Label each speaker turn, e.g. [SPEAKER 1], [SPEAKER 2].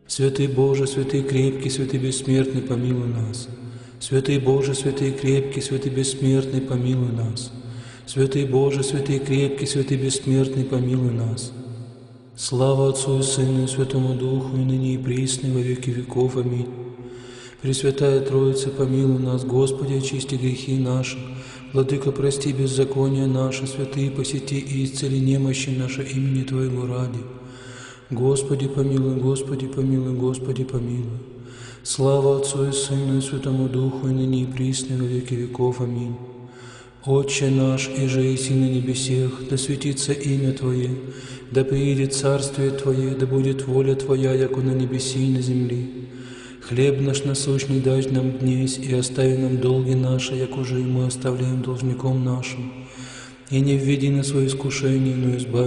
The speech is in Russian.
[SPEAKER 1] Святый Боже, святый крепкий, святый бессмертный, помилуй нас. Святый Боже, святый крепкий, святый бессмертный, помилуй нас. Святый Боже, святый крепкий, святый бессмертный, помилуй нас. Слава Отцу и Сыну и Святому Духу, и ныне и присно, и во веки веков. Аминь. Пресвятая Троица, помилуй нас. Господи, очисти грехи наши. Владыка, прости беззакония наши. Святые, посети и исцели немощи наши имени Твоего ради. Господи, помилуй, Господи, помилуй, Господи, помилуй. Слава Отцу и Сыну и Святому Духу, и ныне и присно, и во веки веков. Аминь. Отче наш, иже еси на небесех, да светится имя Твое, да приидет царствие Твое, да будет воля Твоя, яко на небеси и на земли. Хлеб наш насущный дай нам днесь, и остави нам долги наши, яко же и мы оставляем должником нашим. И не введи на свое искушение, но избави